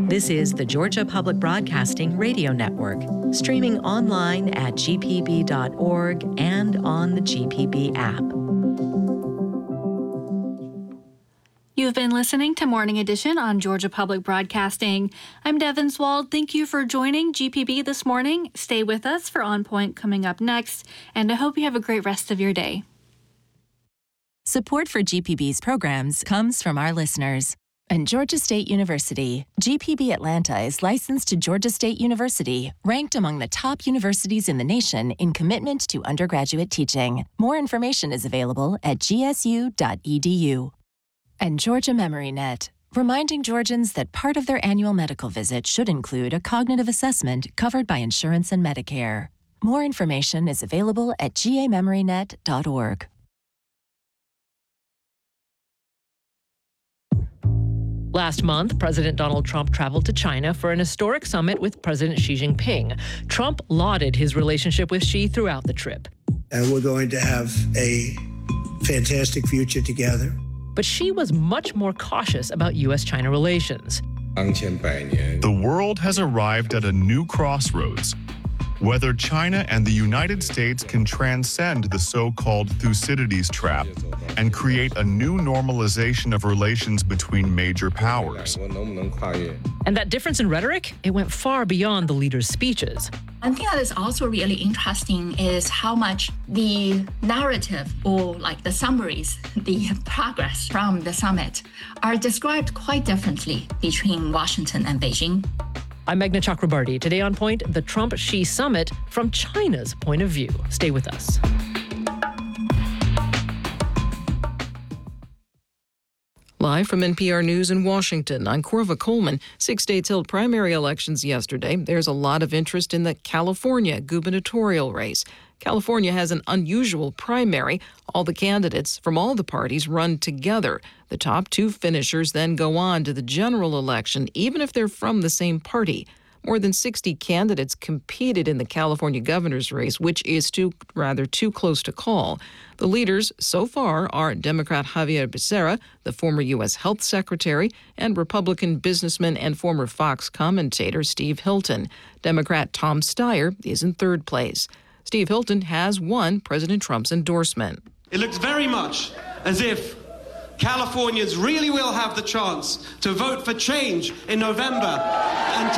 This is the Georgia Public Broadcasting Radio Network, streaming online at gpb.org and on the GPB app. You've been listening to Morning Edition on Georgia Public Broadcasting. I'm Devin Swald. Thank you for joining GPB this morning. Stay with us for On Point coming up next, and I hope you have a great rest of your day. Support for GPB's programs comes from our listeners. And Georgia State University, GPB Atlanta is licensed to Georgia State University, ranked among the top universities in the nation in commitment to undergraduate teaching. More information is available at gsu.edu. And Georgia MemoryNet, reminding Georgians that part of their annual medical visit should include a cognitive assessment covered by insurance and Medicare. More information is available at gamemorynet.org. Last month, President Donald Trump traveled to China for an historic summit with President Xi Jinping. Trump lauded his relationship with Xi throughout the trip. And we're going to have a fantastic future together. But Xi was much more cautious about U.S.-China relations. The world has arrived at a new crossroads. Whether China and the United States can transcend the so-called Thucydides trap and create a new normalization of relations between major powers. And that difference in rhetoric, it went far beyond the leaders' speeches. One thing that is also really interesting is how much the narrative or like the summaries, the progress from the summit are described quite differently between Washington and Beijing. I'm Meghna Chakrabarti. Today on Point, the Trump-Xi summit from China's point of view. Stay with us. Live from NPR News in Washington, I'm Corva Coleman. 6 states held primary elections yesterday. There's a lot of interest in the California gubernatorial race. California has an unusual primary. All the candidates from all the parties run together. The top two finishers then go on to the general election, even if they're from the same party. More than 60 candidates competed in the California governor's race, which is too close to call. The leaders so far are Democrat Xavier Becerra, the former U.S. Health Secretary, and Republican businessman and former Fox commentator Steve Hilton. Democrat Tom Steyer is in third place. Steve Hilton has won President Trump's endorsement. It looks very much as if Californians really will have the chance to vote for change in November and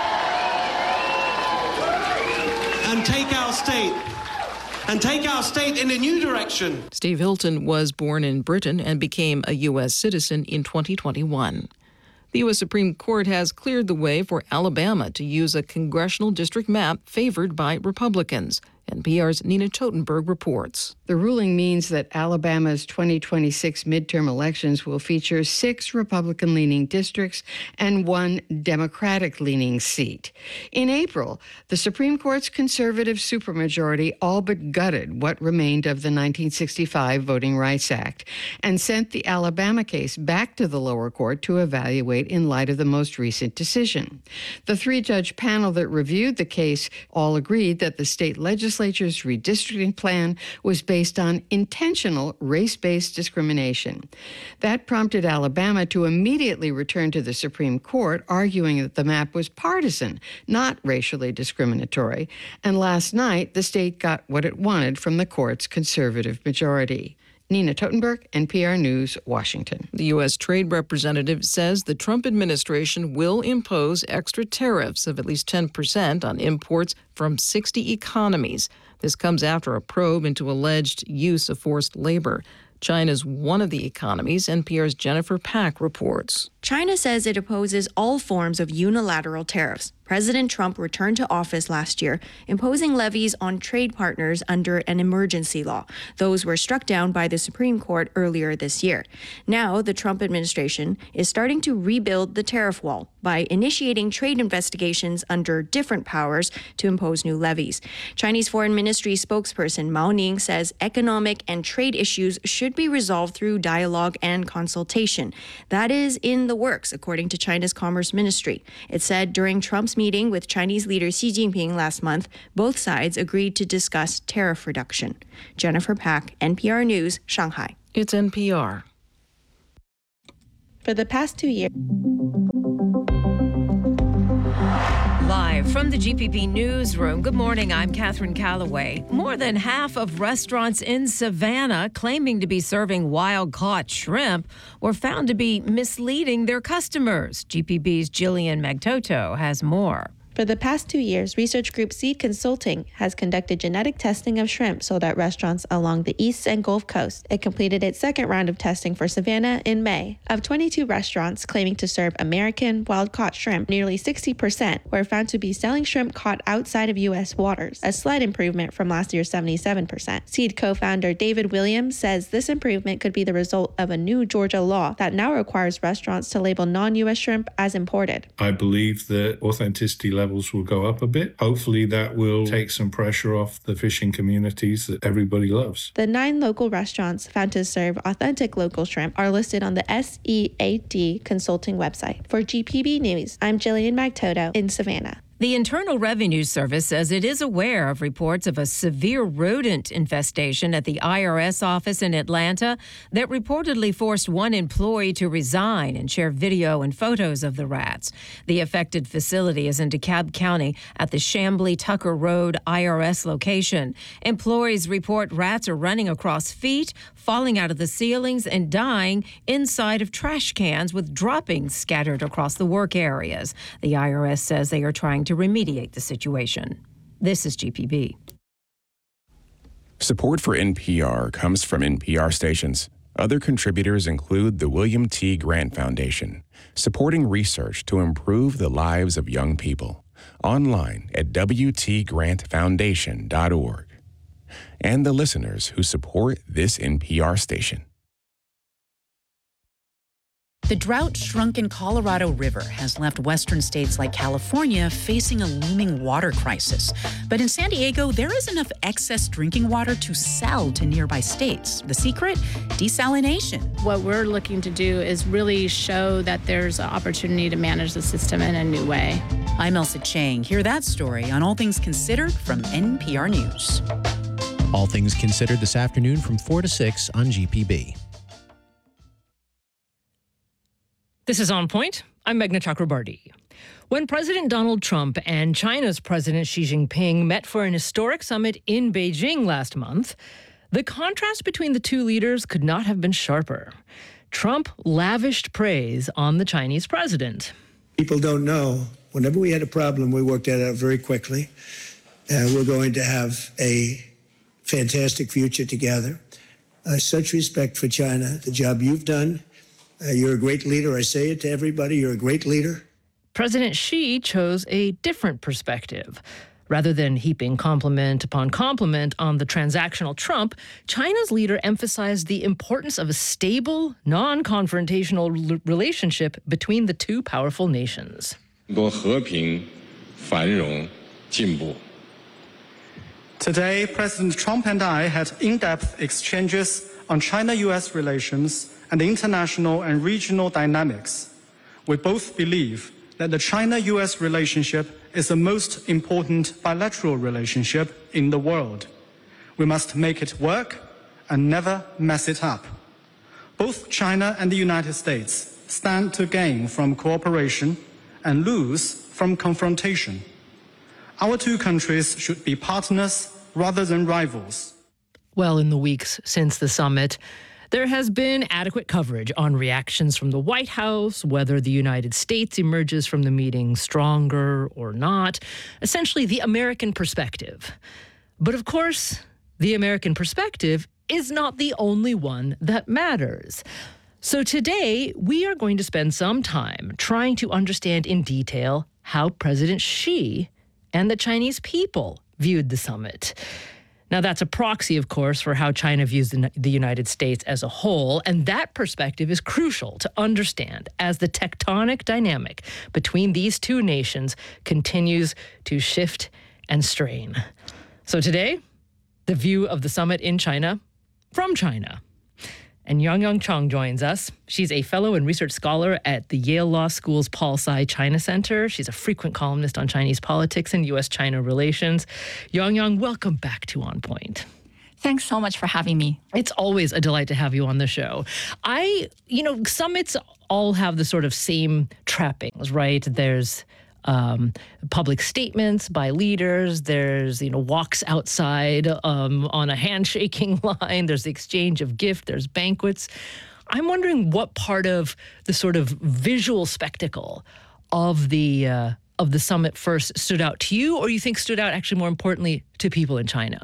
take our state in a new direction. Steve Hilton was born in Britain and became a U.S. citizen in 2021. The U.S. Supreme Court has cleared the way for Alabama to use a congressional district map favored by Republicans. NPR's Nina Totenberg reports. The ruling means that Alabama's 2026 midterm elections will feature 6 Republican-leaning districts and 1 Democratic-leaning seat. In April, the Supreme Court's conservative supermajority all but gutted what remained of the 1965 Voting Rights Act and sent the Alabama case back to the lower court to evaluate in light of the most recent decision. The 3-judge panel that reviewed the case all agreed that the state legislature's redistricting plan was based on intentional race-based discrimination. That prompted Alabama to immediately return to the Supreme Court, arguing that the map was partisan, not racially discriminatory. And last night, the state got what it wanted from the court's conservative majority. Nina Totenberg, NPR News, Washington. The U.S. Trade Representative says the Trump administration will impose extra tariffs of at least 10% on imports from 60 economies. This comes after a probe into alleged use of forced labor. China's one of the economies. NPR's Jennifer Pack reports. China says it opposes all forms of unilateral tariffs. President Trump returned to office last year, imposing levies on trade partners under an emergency law. Those were struck down by the Supreme Court earlier this year. Now, the Trump administration is starting to rebuild the tariff wall by initiating trade investigations under different powers to impose new levies. Chinese Foreign Ministry spokesperson Mao Ning says economic and trade issues should be resolved through dialogue and consultation. That is in the works, according to China's Commerce Ministry. It said during Trump's meeting with Chinese leader Xi Jinping last month, both sides agreed to discuss tariff reduction. Jennifer Pack, NPR News, Shanghai. It's NPR. For the past 2 years. From the GPB Newsroom, good morning, I'm Catherine Calloway. More than half of restaurants in Savannah claiming to be serving wild-caught shrimp were found to be misleading their customers. GPB's Jillian Magtoto has more. For the past 2 years, research group Seed Consulting has conducted genetic testing of shrimp sold at restaurants along the East and Gulf Coast. It completed its second round of testing for Savannah in May. Of 22 restaurants claiming to serve American wild-caught shrimp, nearly 60% were found to be selling shrimp caught outside of U.S. waters, a slight improvement from last year's 77%. Seed co-founder David Williams says this improvement could be the result of a new Georgia law that now requires restaurants to label non-U.S. shrimp as imported. I believe that authenticity levels will go up a bit. Hopefully that will take some pressure off the fishing communities that everybody loves. The 9 local restaurants found to serve authentic local shrimp are listed on the SEAD Consulting website. For GPB News, I'm Jillian Magtoto in Savannah. The Internal Revenue Service says it is aware of reports of a severe rodent infestation at the IRS office in Atlanta that reportedly forced one employee to resign and share video and photos of the rats. The affected facility is in DeKalb County at the Chamblee-Tucker Road IRS location. Employees report rats are running across feet, falling out of the ceilings, and dying inside of trash cans with droppings scattered across the work areas. The IRS says they are trying to remediate the situation. This is GPB. Support for NPR comes from NPR stations. Other contributors include the William T. Grant Foundation, supporting research to improve the lives of young people. Online at wtgrantfoundation.org. And the listeners who support this NPR station. The drought-shrunken Colorado River has left western states like California facing a looming water crisis. But in San Diego, there is enough excess drinking water to sell to nearby states. The secret? Desalination. What we're looking to do is really show that there's an opportunity to manage the system in a new way. I'm Elsa Chang. Hear that story on All Things Considered from NPR News. All Things Considered this afternoon from 4 to 6 on GPB. This is On Point. I'm Meghna Chakrabarti. When President Donald Trump and China's President Xi Jinping met for an historic summit in Beijing last month, the contrast between the two leaders could not have been sharper. Trump lavished praise on the Chinese president. People don't know. Whenever we had a problem, we worked that out very quickly. We're going to have a fantastic future together. Such respect for China, the job you've done. You're a great leader. I say it to everybody. You're a great leader. President Xi chose a different perspective. Rather than heaping compliment upon compliment on the transactional Trump, China's leader emphasized the importance of a stable, non-confrontational relationship between the two powerful nations. Today, President Trump and I had in-depth exchanges on China-U.S. relations and international and regional dynamics. We both believe that the China-U.S. relationship is the most important bilateral relationship in the world. We must make it work and never mess it up. Both China and the United States stand to gain from cooperation and lose from confrontation. Our two countries should be partners rather than rivals. Well, in the weeks since the summit, there has been adequate coverage on reactions from the White House, whether the United States emerges from the meeting stronger or not, essentially the American perspective. But of course, the American perspective is not the only one that matters. So today, we are going to spend some time trying to understand in detail how President Xi and the Chinese people viewed the summit. Now, that's a proxy, of course, for how China views the United States as a whole, and that perspective is crucial to understand as the tectonic dynamic between these two nations continues to shift and strain. So today, the view of the summit in China from China. And Yang Chang joins us. She's a fellow and research scholar at the Yale Law School's Paul Tsai China Center. She's a frequent columnist on Chinese politics and U.S.-China relations. Yang, welcome back to On Point. Thanks so much for having me. It's always a delight to have you on the show. Summits all have the sort of same trappings, right? There's public statements by leaders. There's, walks outside on a handshaking line. There's the exchange of gifts. There's banquets. I'm wondering what part of the sort of visual spectacle of the summit first stood out to you, or you think stood out actually more importantly to people in China?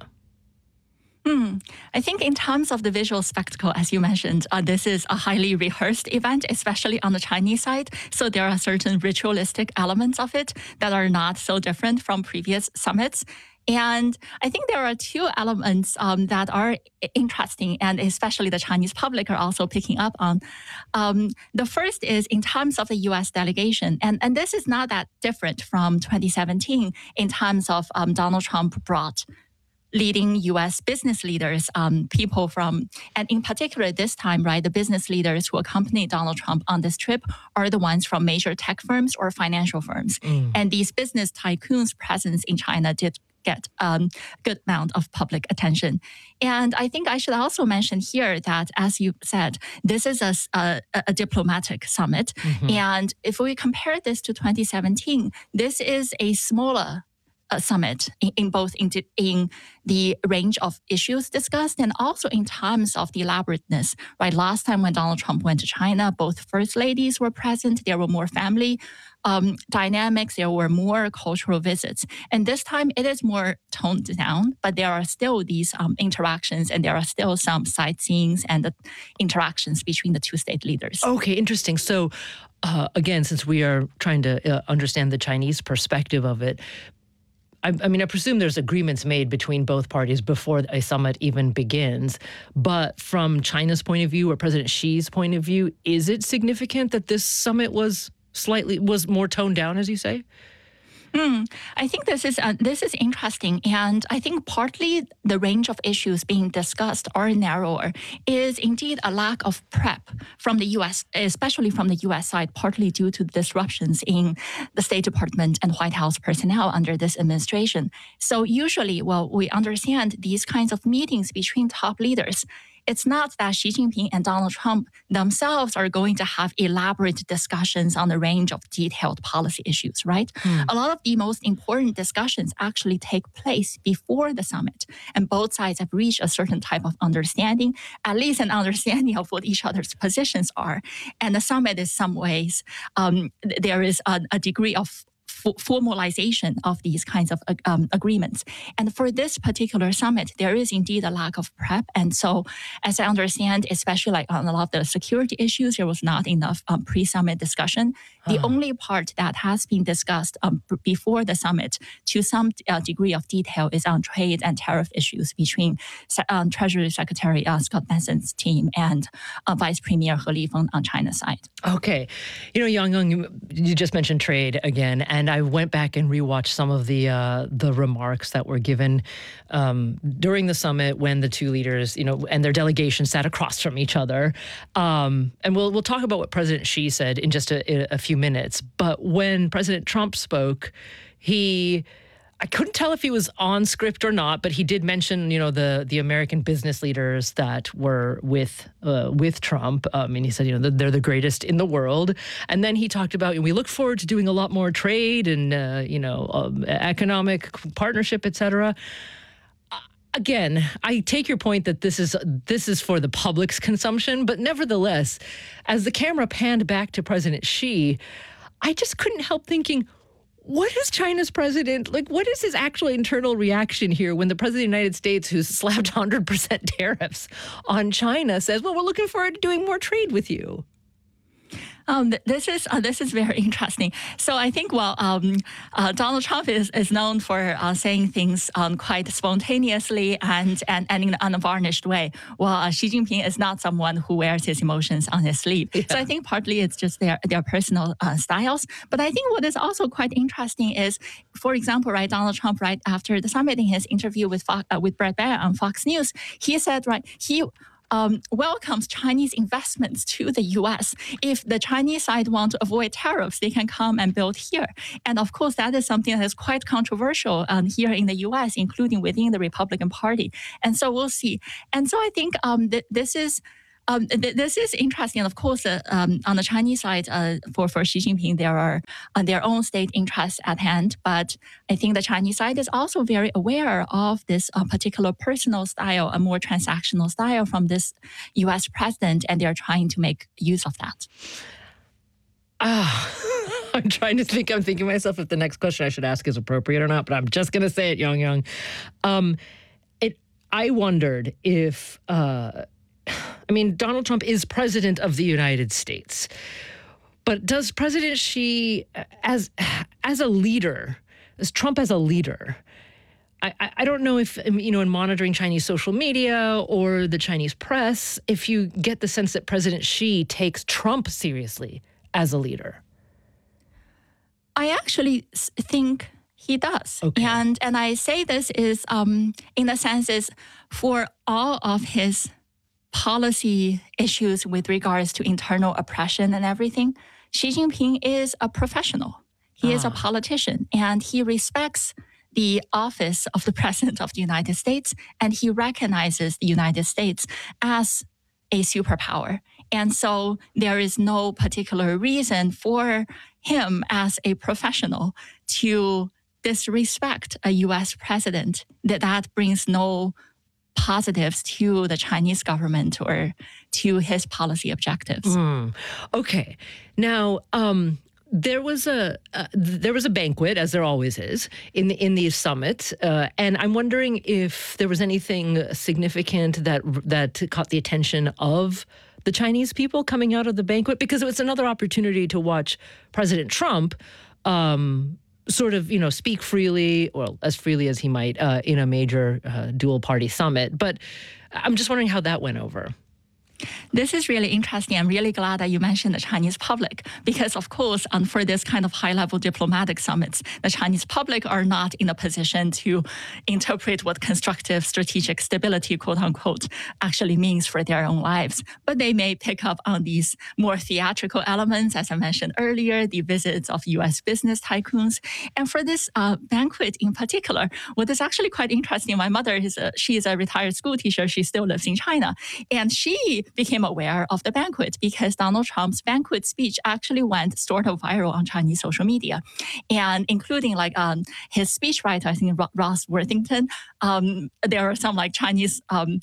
I think in terms of the visual spectacle, as you mentioned, this is a highly rehearsed event, especially on the Chinese side. So there are certain ritualistic elements of it that are not so different from previous summits. And I think there are two elements that are interesting, and especially the Chinese public are also picking up on. The first is in terms of the U.S. delegation, and this is not that different from 2017 in terms of Donald Trump brought leading U.S. business leaders, people from, and in particular this time, right, the business leaders who accompanied Donald Trump on this trip are the ones from major tech firms or financial firms. And these business tycoons' presence in China did get a good amount of public attention. And I think I should also mention here that, as you said, this is a diplomatic summit. And if we compare this to 2017, this is a smaller summit in both in the range of issues discussed and also in terms of the elaborateness. Right, last time when Donald Trump went to China, both first ladies were present. There were more family dynamics. There were more cultural visits, and this time it is more toned down. But there are still these interactions, and there are still some sightseeings and the interactions between the two state leaders. Okay, interesting. So, again, since we are trying to understand the Chinese perspective of it. I mean, I presume there's agreements made between both parties before a summit even begins. But from China's point of view, or President Xi's point of view, is it significant that this summit was more toned down, as you say? I think this is interesting, and I think partly the range of issues being discussed are narrower is indeed a lack of prep from the U.S., especially from the U.S. side, partly due to disruptions in the State Department and White House personnel under this administration. So usually, we understand these kinds of meetings between top leaders. It's not that Xi Jinping and Donald Trump themselves are going to have elaborate discussions on a range of detailed policy issues, right? A lot of the most important discussions actually take place before the summit, and both sides have reached a certain type of understanding, at least an understanding of what each other's positions are. And the summit, in some ways, there is a degree of formalization of these kinds of agreements. And for this particular summit, there is indeed a lack of prep. And so, as I understand, especially like on a lot of the security issues, there was not enough pre-summit discussion. The only part that has been discussed before the summit to some degree of detail is on trade and tariff issues between Treasury Secretary Scott Bessent's team and Vice Premier He Lifeng on China's side. Okay. Yang Yung, you just mentioned trade again, and I went back and rewatched some of the remarks that were given during the summit when the two leaders, and their delegations sat across from each other. And we'll talk about what President Xi said in just a few minutes. But when President Trump spoke, I couldn't tell if he was on script or not, but he did mention, the American business leaders that were with Trump. And he said, that they're the greatest in the world. And then he talked about, we look forward to doing a lot more trade and, economic partnership, et cetera. Again, I take your point that this is for the public's consumption, but nevertheless, as the camera panned back to President Xi, I just couldn't help thinking, what is China's president, what is his actual internal reaction here when the president of the United States, who's slapped 100% tariffs on China, says, well, we're looking forward to doing more trade with you? This is very interesting. So I think, Donald Trump is known for saying things quite spontaneously and in an unvarnished way, while Xi Jinping is not someone who wears his emotions on his sleeve. Yeah. So I think partly it's just their personal styles. But I think what is also quite interesting is, for example, right, Donald Trump, right after the summit, in his interview with Bret Baier on Fox News, he said, right, he welcomes Chinese investments to the U.S. If the Chinese side want to avoid tariffs, they can come and build here. And of course, that is something that is quite controversial here in the U.S., including within the Republican Party. And so we'll see. And so I think this is This is interesting. Of course, on the Chinese side, for Xi Jinping, there are their own state interests at hand. But I think the Chinese side is also very aware of this particular personal style, a more transactional style from this U.S. president, and they're trying to make use of that. I'm trying to think. I'm thinking to myself if the next question I should ask is appropriate or not, but I'm just going to say it, Yang. I wondered if, Donald Trump is president of the United States, but does President Xi, as a leader, as Trump as a leader, I don't know if, in monitoring Chinese social media or the Chinese press, if you get the sense that President Xi takes Trump seriously as a leader. I actually think he does. Okay. And I say this is, in the sense is for all of his policy issues with regards to internal oppression and everything, Xi Jinping is a professional. He is a politician, and he respects the office of the President of the United States, and he recognizes the United States as a superpower. And so there is no particular reason for him as a professional to disrespect a U.S. president, that brings no positives to the Chinese government or to his policy objectives. Okay. Now, there was a banquet, as there always is, in these summits, and I'm wondering if there was anything significant that caught the attention of the Chinese people coming out of the banquet, because it was another opportunity to watch President Trump sort of, speak freely, or as freely as he might, in a major dual-party summit. But I'm just wondering how that went over. This is really interesting. I'm really glad that you mentioned the Chinese public, because, of course, for this kind of high-level diplomatic summits, the Chinese public are not in a position to interpret what constructive strategic stability, quote-unquote, actually means for their own lives. But they may pick up on these more theatrical elements, as I mentioned earlier, the visits of U.S. business tycoons. And for this banquet in particular, what is actually quite interesting, my mother, she is a retired school teacher. She still lives in China. And she became aware of the banquet because Donald Trump's banquet speech actually went sort of viral on Chinese social media, and including his speechwriter, I think Ross Worthington. There are some Chinese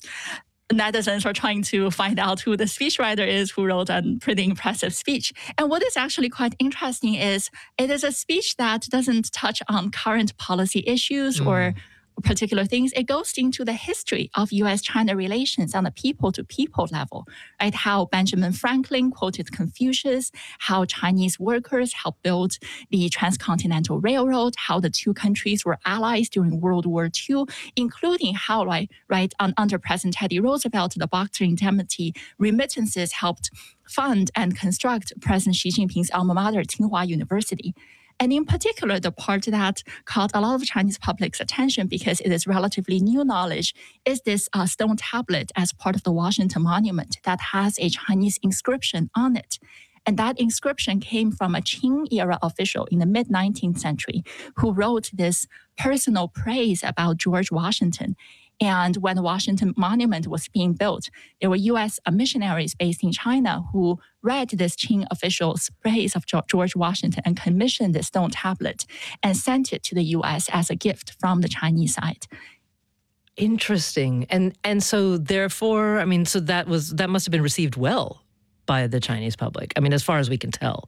netizens are trying to find out who the speechwriter is who wrote a pretty impressive speech. And what is actually quite interesting is it is a speech that doesn't touch on current policy issues or particular things. It goes into the history of U.S.-China relations on a people-to-people level, right? How Benjamin Franklin quoted Confucius, how Chinese workers helped build the Transcontinental Railroad, how the two countries were allies during World War II, including how, under President Teddy Roosevelt, the Boxer Indemnity remittances helped fund and construct President Xi Jinping's alma mater, Tsinghua University. And in particular, the part that caught a lot of Chinese public's attention because it is relatively new knowledge is this stone tablet as part of the Washington Monument that has a Chinese inscription on it. And that inscription came from a Qing-era official in the mid-19th century who wrote this personal praise about George Washington. And when the Washington Monument was being built, there were U.S. missionaries based in China who read this Qing official's praise of George Washington and commissioned this stone tablet and sent it to the U.S. as a gift from the Chinese side. Interesting. And so therefore, so that must have been received well by the Chinese public. as far as we can tell.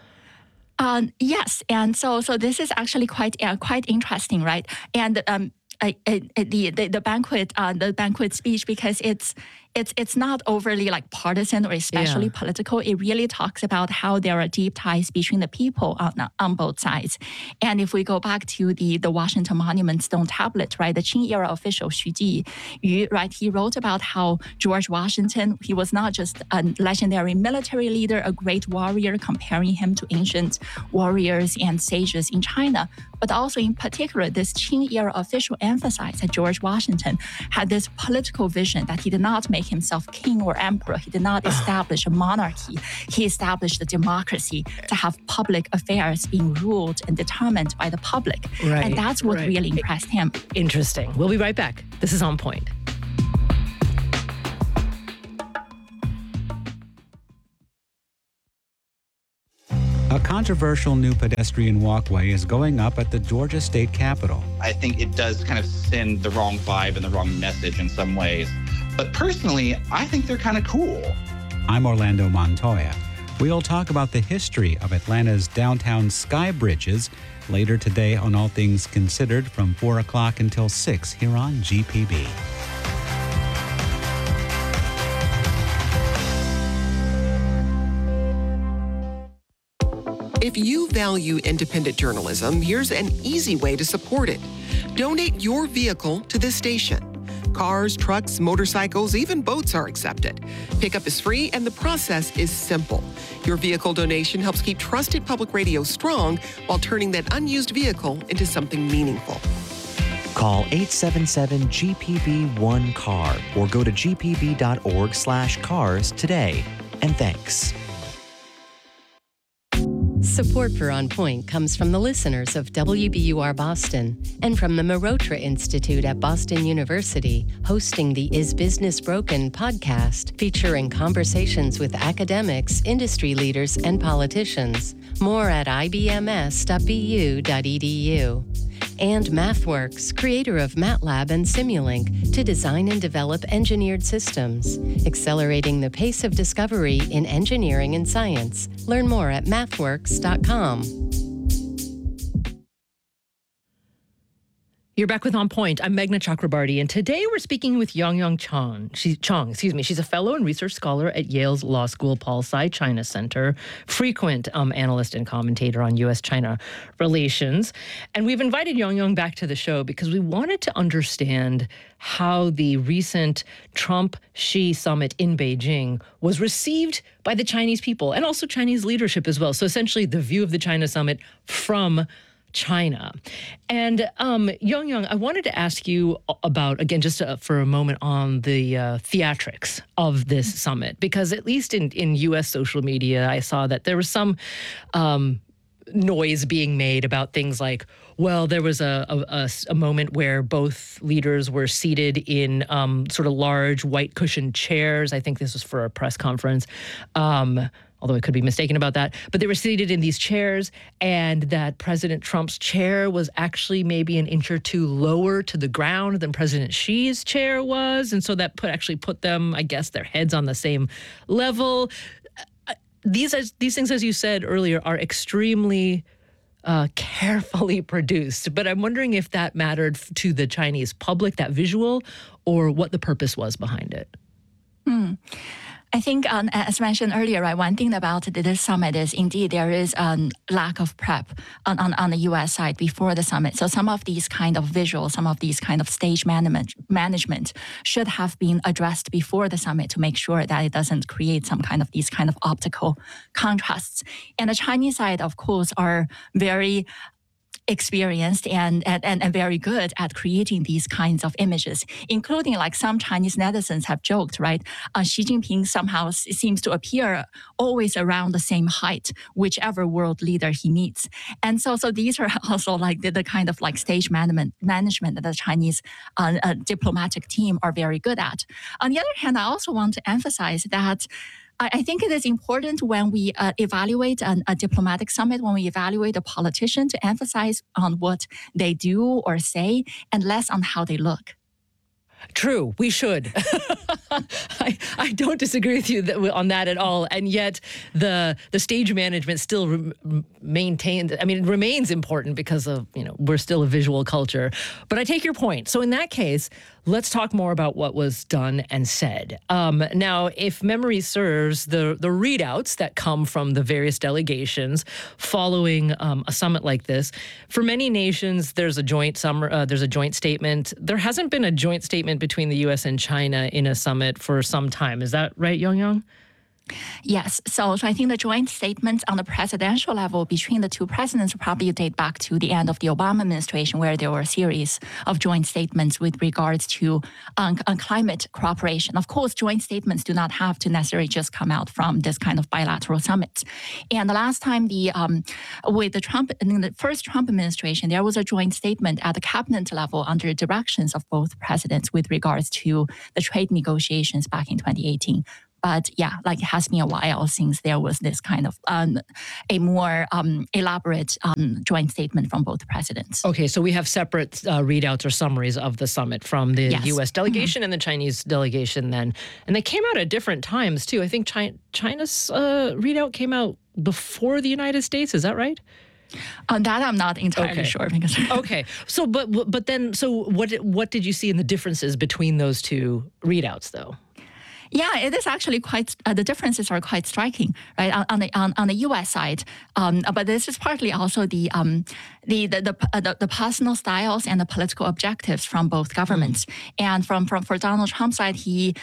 Yes. And so this is actually quite interesting, right? And the banquet speech, because it's not overly partisan or especially political. It really talks about how there are deep ties between the people on both sides. And if we go back to the Washington Monument stone tablet, right, the Qing-era official Xu Jiyu, right, he wrote about how George Washington, he was not just a legendary military leader, a great warrior, comparing him to ancient warriors and sages in China, but also in particular, this Qing-era official emphasized that George Washington had this political vision that he did not make himself king or emperor. He did not establish a monarchy. He established a democracy to have public affairs being ruled and determined by the public. Right, and that's what really impressed him. Interesting. We'll be right back. This is On Point. A controversial new pedestrian walkway is going up at the Georgia State Capitol. I think it does kind of send the wrong vibe and the wrong message in some ways. But personally, I think they're kind of cool. I'm Orlando Montoya. We'll talk about the history of Atlanta's downtown sky bridges later today on All Things Considered from 4 o'clock until 6 here on GPB. If you value independent journalism, here's an easy way to support it. Donate your vehicle to this station. Cars, trucks, motorcycles, even boats are accepted. Pickup is free and the process is simple. Your vehicle donation helps keep trusted public radio strong while turning that unused vehicle into something meaningful. Call 877-GPB-1-CAR or go to gpb.org/cars today. And thanks. Support for On Point comes from the listeners of WBUR Boston and from the Marotra Institute at Boston University, hosting the Is Business Broken podcast, featuring conversations with academics, industry leaders, and politicians. More at ibms.bu.edu. And MathWorks, creator of MATLAB and Simulink, to design and develop engineered systems, accelerating the pace of discovery in engineering and science. Learn more at mathworks.com. You're back with On Point. I'm Meghna Chakrabarty, and today we're speaking with Yongyang Chang. She's a fellow and research scholar at Yale's Law School Paul Tsai China Center, frequent analyst and commentator on U.S.-China relations. And we've invited Yongyang back to the show because we wanted to understand how the recent Trump-Xi summit in Beijing was received by the Chinese people and also Chinese leadership as well. So essentially the view of the China summit from China. And Yongyang, I wanted to ask you about, again, just for a moment on the theatrics of this summit, because at least in U.S. social media, I saw that there was some noise being made about things like, well, there was a moment where both leaders were seated in sort of large white cushioned chairs. I think this was for a press conference. Although I could be mistaken about that, but they were seated in these chairs, and that President Trump's chair was actually maybe an inch or two lower to the ground than President Xi's chair was, and so that actually put them, I guess, their heads on the same level. These things, as you said earlier, are extremely carefully produced, but I'm wondering if that mattered to the Chinese public, that visual, or what the purpose was behind it. I think, as mentioned earlier, right, one thing about this summit is indeed there is a lack of prep on the U.S. side before the summit. So some of these kind of visuals, some of these kind of stage management should have been addressed before the summit to make sure that it doesn't create some kind of these kind of optical contrasts. And the Chinese side, of course, are very experienced and very good at creating these kinds of images, including like some Chinese netizens have joked, right? Xi Jinping somehow seems to appear always around the same height, whichever world leader he meets. And so these are also like the kind of like stage management that the Chinese diplomatic team are very good at. On the other hand, I also want to emphasize that I think it is important when we evaluate a diplomatic summit, when we evaluate a politician, to emphasize on what they do or say and less on how they look. True, we should. I don't disagree with you on that at all. And yet the stage management still remains important because of, we're still a visual culture. But I take your point. So in that case, let's talk more about what was done and said. Now, if memory serves, the readouts that come from the various delegations following a summit like this, for many nations, there's a joint statement. There hasn't been a joint statement between the U.S. and China in a summit for some time. Is that right, Yongyang? Yes. So I think the joint statements on the presidential level between the two presidents probably date back to the end of the Obama administration, where there were a series of joint statements with regards to on climate cooperation. Of course, joint statements do not have to necessarily just come out from this kind of bilateral summits. And the last time with the first Trump administration, there was a joint statement at the cabinet level under directions of both presidents with regards to the trade negotiations back in 2018. But yeah, like it has been a while since there was this kind of a more elaborate joint statement from both presidents. Okay, so we have separate readouts or summaries of the summit from the Yes. U.S. delegation and the Chinese delegation then. And they came out at different times, too. I think China's readout came out before the United States. Is that right? On that, I'm not entirely sure. Because Okay. So, but then, so what did you see in the differences between those two readouts, though? Yeah, it is actually quite. The differences are quite striking, right? On the U.S. side, but this is partly also the personal styles and the political objectives from both governments. And for Donald Trump's side, he's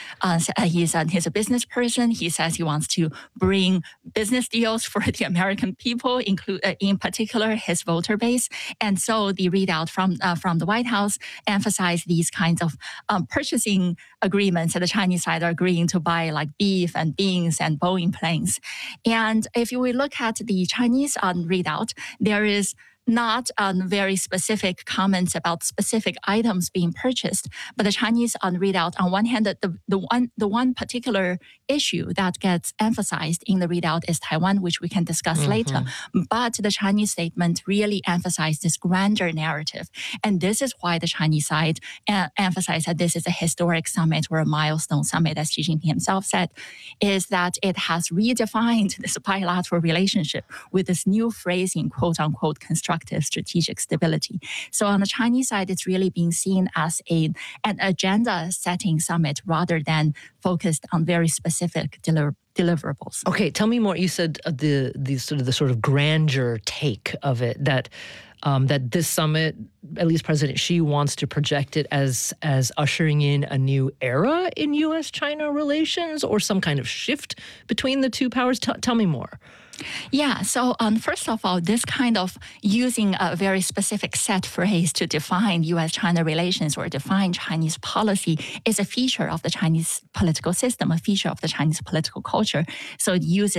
a business person. He says he wants to bring business deals for the American people, in particular his voter base. And so the readout from the White House emphasized these kinds of purchasing agreements that the Chinese side are agreeing to buy, like beef and beans and Boeing planes. And if we look at the Chinese readout, there is not very specific comments about specific items being purchased, but the Chinese readout, on one hand, the one particular issue that gets emphasized in the readout is Taiwan, which we can discuss later. But the Chinese statement really emphasized this grander narrative. And this is why the Chinese side emphasized that this is a historic summit or a milestone summit, as Xi Jinping himself said, is that it has redefined this bilateral relationship with this new phrasing, quote unquote, constructive strategic stability. So on the Chinese side, it's really being seen as an agenda-setting summit rather than focused on very specific deliverables. Okay, tell me more. You said the sort of grandeur take of it, that this summit, at least President Xi wants to project it as ushering in a new era in U.S.-China relations or some kind of shift between the two powers. Tell me more. Yeah, so first of all, this kind of using a very specific set phrase to define U.S.-China relations or define Chinese policy is a feature of the Chinese political system, a feature of the Chinese political culture. So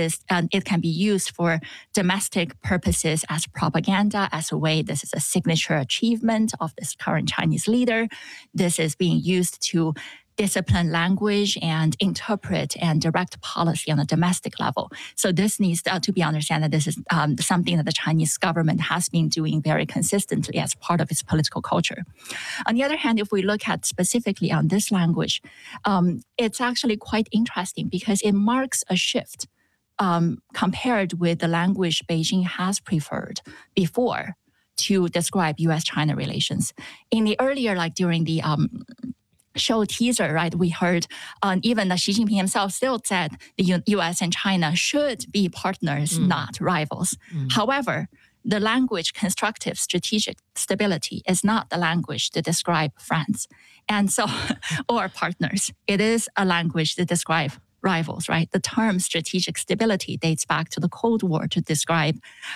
it can be used for domestic purposes as propaganda, as a way, this is a signature achievement of this current Chinese leader. This is being used to discipline language and interpret and direct policy on a domestic level. So this needs to be understood that this is something that the Chinese government has been doing very consistently as part of its political culture. On the other hand, if we look at specifically on this language, it's actually quite interesting because it marks a shift compared with the language Beijing has preferred before to describe U.S.-China relations. In the earlier, like during the show teaser, right, we heard even that Xi Jinping himself still said the U.S. and China should be partners, not rivals. However, the language constructive strategic stability is not the language to describe friends and so or partners. It is a language to describe rivals, right? The term strategic stability dates back to the Cold War to describe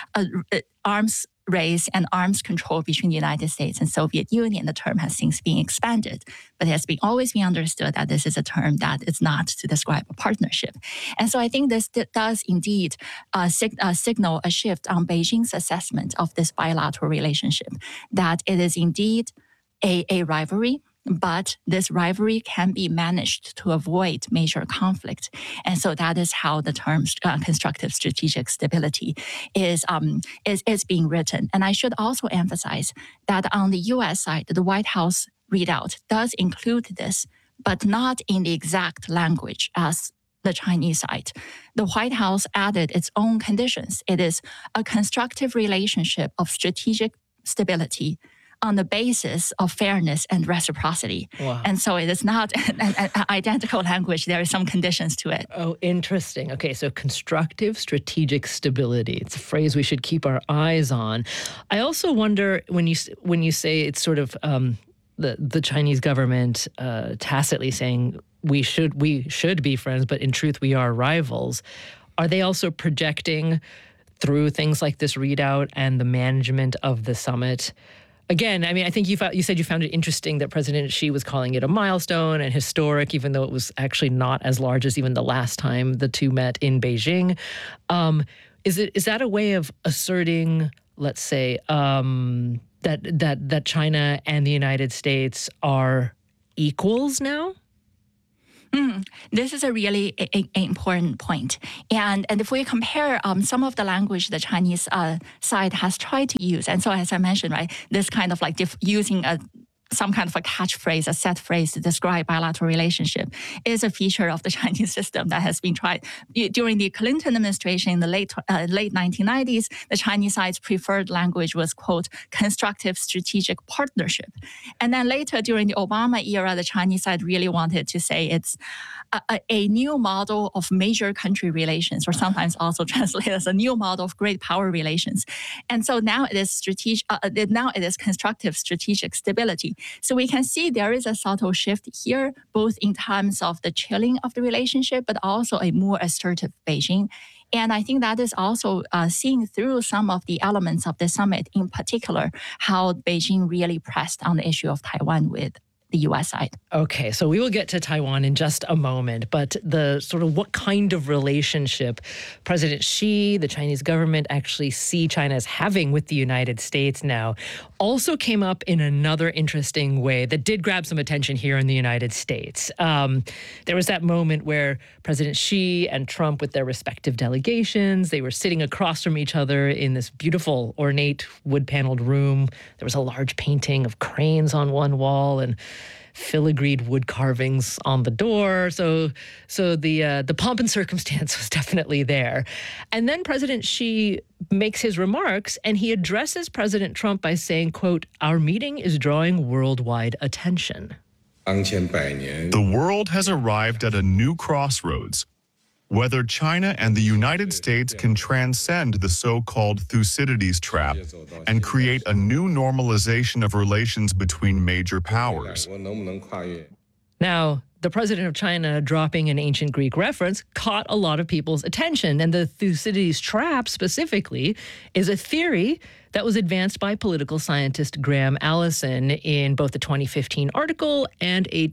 arms race and arms control between the United States and Soviet Union. The term has since been expanded, but it has always been understood that this is a term that is not to describe a partnership. And so I think this does indeed signal a shift on Beijing's assessment of this bilateral relationship, that it is indeed a rivalry, but this rivalry can be managed to avoid major conflict. And so that is how the term constructive strategic stability is being written. And I should also emphasize that on the U.S. side, the White House readout does include this, but not in the exact language as the Chinese side. The White House added its own conditions. It is a constructive relationship of strategic stability on the basis of fairness and reciprocity. Wow. And so it is not an identical language. There are some conditions to it. Oh, interesting. Okay, so constructive strategic stability. It's a phrase we should keep our eyes on. I also wonder when you say it's sort of the Chinese government tacitly saying we should be friends, but in truth we are rivals. Are they also projecting through things like this readout and the management of the summit? Again, I mean, I think you said you found it interesting that President Xi was calling it a milestone and historic, even though it was actually not as large as even the last time the two met in Beijing. Is that a way of asserting, let's say, that China and the United States are equals now? This is a really important point. And if we compare some of the language the Chinese side has tried to use, and so as I mentioned, right, this kind of like using some kind of a catchphrase, a set phrase to describe bilateral relationship is a feature of the Chinese system that has been tried. During the Clinton administration in the late 1990s, the Chinese side's preferred language was, quote, constructive strategic partnership. And then later during the Obama era, the Chinese side really wanted to say it's a new model of major country relations, or sometimes also translated as a new model of great power relations. And so now it is strategic. Now it is constructive strategic stability. So we can see there is a subtle shift here, both in terms of the chilling of the relationship, but also a more assertive Beijing. And I think that is also seen through some of the elements of the summit, in particular, how Beijing really pressed on the issue of Taiwan with the U.S. side. Okay, so we will get to Taiwan in just a moment, but the sort of what kind of relationship President Xi, the Chinese government, actually see China as having with the United States now also came up in another interesting way that did grab some attention here in the United States. There was that moment where President Xi and Trump, with their respective delegations, they were sitting across from each other in this beautiful, ornate, wood-paneled room. There was a large painting of cranes on one wall and filigreed wood carvings on the door. So the pomp and circumstance was definitely there. And then President Xi makes his remarks and he addresses President Trump by saying, quote, "Our meeting is drawing worldwide attention." The world has arrived at a new crossroads. Whether China and the United States can transcend the so-called Thucydides trap and create a new normalization of relations between major powers. Now, the president of China dropping an ancient Greek reference caught a lot of people's attention. And the Thucydides trap specifically is a theory that was advanced by political scientist Graham Allison in both the 2015 article and a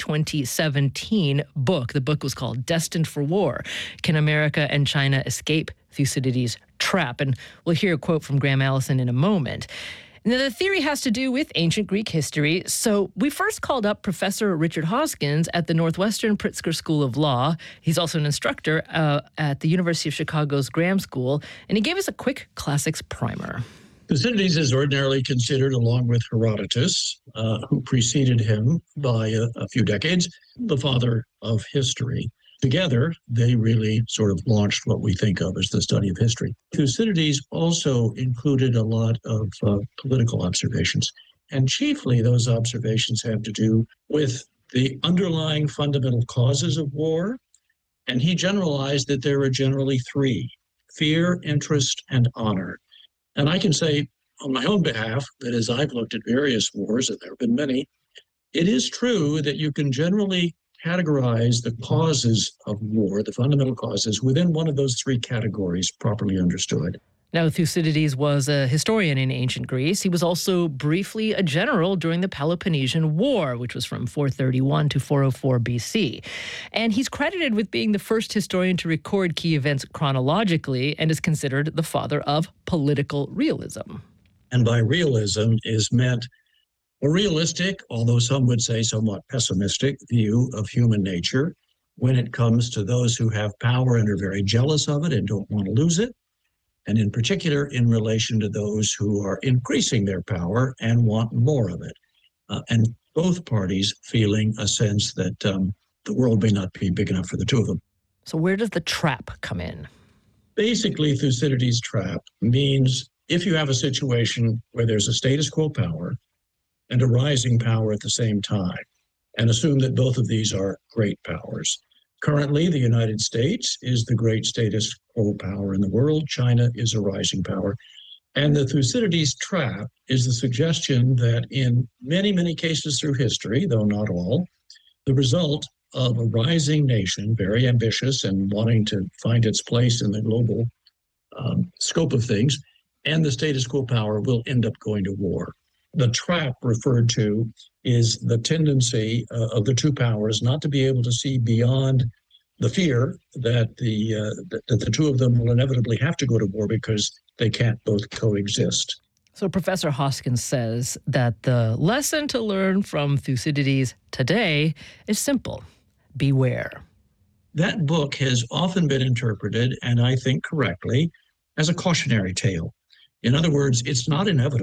2017 book. The book was called Destined for War: Can America and China Escape Thucydides' Trap? And we'll hear a quote from Graham Allison in a moment. Now, the theory has to do with ancient Greek history, so we first called up Professor Richard Hoskins at the Northwestern Pritzker School of Law. He's also an instructor at the University of Chicago's Graham School, and he gave us a quick classics primer. Thucydides is ordinarily considered, along with Herodotus, who preceded him by a few decades, the father of history. Together, they really sort of launched what we think of as the study of history. Thucydides also included a lot of political observations, and chiefly those observations have to do with the underlying fundamental causes of war, and he generalized that there are generally three: fear, interest, and honor. And I can say on my own behalf that as I've looked at various wars, and there have been many, it is true that you can generally categorize the causes of war, the fundamental causes, within one of those three categories, properly understood. Now, Thucydides was a historian in ancient Greece. He was also briefly a general during the Peloponnesian War, which was from 431 to 404 BC. And he's credited with being the first historian to record key events chronologically and is considered the father of political realism. And by realism is meant a realistic, although some would say somewhat pessimistic, view of human nature when it comes to those who have power and are very jealous of it and don't want to lose it, and in particular in relation to those who are increasing their power and want more of it. And both parties feeling a sense that the world may not be big enough for the two of them. So where does the trap come in? Basically, Thucydides' trap means if you have a situation where there's a status quo power and a rising power at the same time, and assume that both of these are great powers. Currently, the United States is the great status quo power in the world. China is a rising power. And the Thucydides trap is the suggestion that in many, many cases through history, though not all, the result of a rising nation, very ambitious and wanting to find its place in the global scope of things, and the status quo power will end up going to war. The trap referred to is the tendency of the two powers not to be able to see beyond the fear that the two of them will inevitably have to go to war because they can't both coexist. So Professor Hoskins says that the lesson to learn from Thucydides today is simple: beware. that book has often been interpreted, and I think correctly, as a cautionary tale. In other words, it's not inevitable